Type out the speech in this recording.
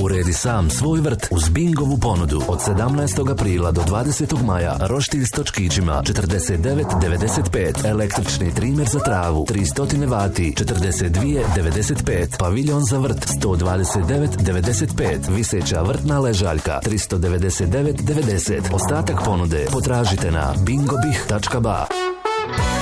Uredi sam svoj vrt uz Bingovu ponudu. Od 17. aprila do 20. maja roštilj s točkićima 49,95, električni trimer za travu 300 vati 42,95, paviljon za vrt 129,95, viseća vrtna ležaljka 399,90. Ostatak ponude potražite na bingobih.ba.